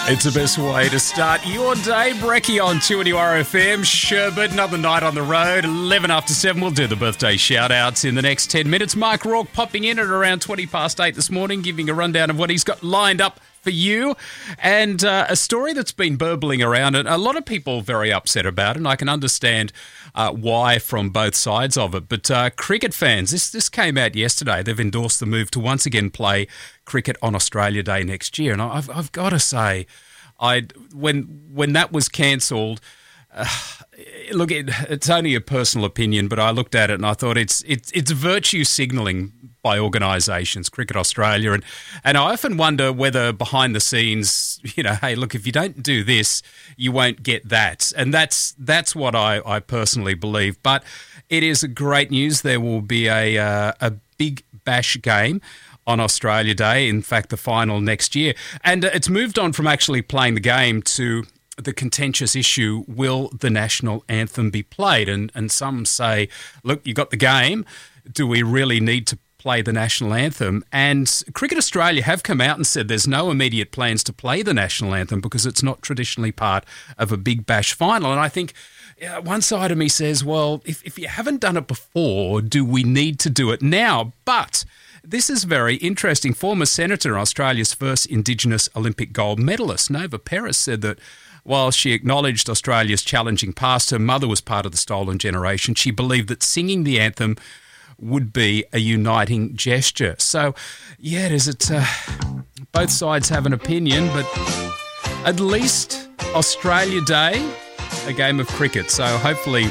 It's the best way to start your day. Brekkie on 2NURFM. Sherbet, another night on the road. 11 after 7. We'll do the birthday shout-outs in the next 10 minutes. Mike Rourke popping in at around 20 past 8 this morning, giving a rundown of what he's got lined up for you. And a story that's been burbling around, and a lot of people very upset about it, and I can understand why from both sides of it. But cricket fans, this came out yesterday. They've endorsed the move to once again play cricket on Australia Day next year. And I've got to say, when that was cancelled, look, it's only a personal opinion, but I looked at it and I thought it's virtue signalling by organisations, Cricket Australia, and I often wonder whether behind the scenes, hey, look, if you don't do this, you won't get that, and that's what I personally believe. But it is great news. There will be a big bash game on Australia Day, in fact, the final next year. And it's moved on from actually playing the game to the contentious issue, will the national anthem be played? And some say, look, you got the game. Do we really need to play the national anthem? And Cricket Australia have come out and said there's no immediate plans to play the national anthem because it's not traditionally part of a big bash final. And I think one side of me says, well, if you haven't done it before, do we need to do it now? But this is very interesting. Former Senator, Australia's first Indigenous Olympic gold medalist, Nova Peris, said that while she acknowledged Australia's challenging past, her mother was part of the stolen generation. She believed that singing the anthem would be a uniting gesture. So, yeah, both sides have an opinion, but at least Australia Day, a game of cricket. So hopefully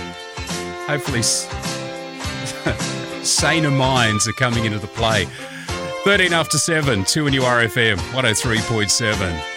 saner minds are coming into the play. 13 after 7, 2NURFM 103.7.